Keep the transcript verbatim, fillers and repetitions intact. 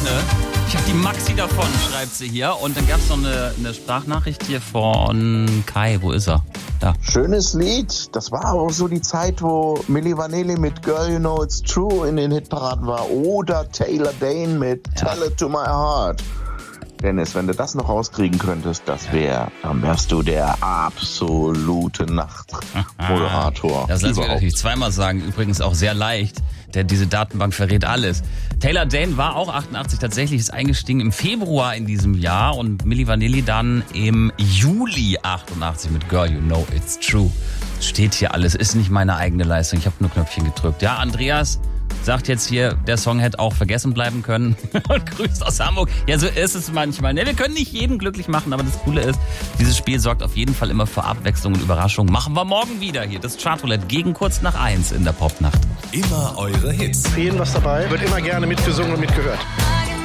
gerne. Ich habe die Maxi davon, schreibt sie hier. Und dann gab es noch eine, eine Sprachnachricht hier von Kai. Wo ist er? Da. Schönes Lied. Das war auch so die Zeit, wo Milli Vanilli mit Girl You Know It's True in den Hitparaden war. Oder Taylor Dane mit ja. Tell It To My Heart. Dennis, wenn du das noch rauskriegen könntest, das wäre, dann wärst du der absolute Nachtmoderator. Das lassen wir natürlich zweimal sagen, übrigens auch sehr leicht, denn diese Datenbank verrät alles. Taylor Dane war auch achtundachtzig, tatsächlich ist eingestiegen im Februar in diesem Jahr und Milli Vanilli dann im Juli achtundachtzig mit Girl You Know It's True. Steht hier alles, ist nicht meine eigene Leistung, ich habe nur Knöpfchen gedrückt. Ja, Andreas sagt jetzt hier, der Song hätte auch vergessen bleiben können und grüßt aus Hamburg. Ja, so ist es manchmal. Ne, wir können nicht jeden glücklich machen, aber das Coole ist, dieses Spiel sorgt auf jeden Fall immer für Abwechslung und Überraschung. Machen wir morgen wieder hier. Das Chartroulette gegen kurz nach eins in der Popnacht. Immer eure Hits. Für jeden was dabei. Wird immer gerne mitgesungen und mitgehört.